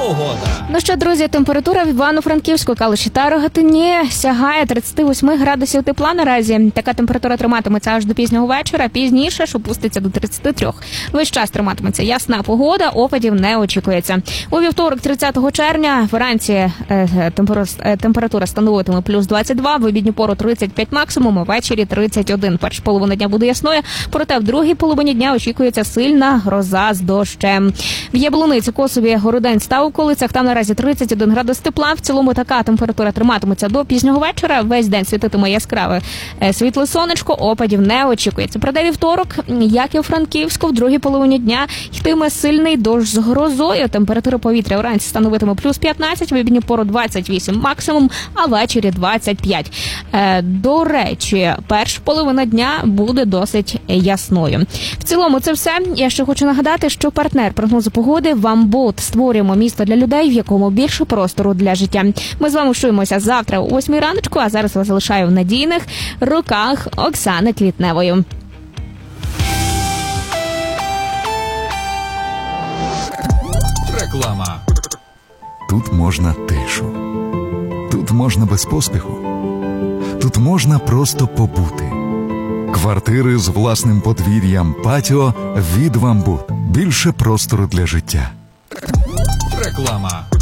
погода. Ну що, друзі, температура в Івано-Франківську, Калуші та Рогатині сягає 38 градусів тепла наразі. Така температура триматиметься аж до пізнього вечора, пізніше ж опуститься до 33. Весь час триматиметься ясна погода, опадів не очікується. У вівторок, 30 червня, вранці температура становитиме плюс 22, в обідню пору 35 максимум, а ввечері 31. Перша половина дня буде ясною, проте в другій половині дня очікується сильна гроза з дощем. В Яблуниці, Косові, Городенці та околицях там наразі 31 градус тепла. В цілому така температура триматиметься до пізнього вечора. Весь день світитиме яскраве світле сонечко, опадів не очікується. Проте вівторок, як і у Франківську, в другій половині дня йтиме сильний дощ з грозою. Температура повітря вранці становитиме плюс 15, в обідню пору 28 максимум, а ввечері 25. До речі, перша половина дня буде досить ясною. В цілому це все. Я ще хочу нагадати, що партнер прогнозу погоди «Вамбот». Створюємо місто для людей, в якому більше простору для життя. Ми з вами чуємося завтра о 8 раночку, а зараз вас залишаю в надійних руках Оксани Квітневої. Реклама. Тут можна тишу. Тут можна без поспіху. Тут можна просто побути. Квартири з власним подвір'ям, патіо від «Вамбот». Більше простору для життя. Реклама.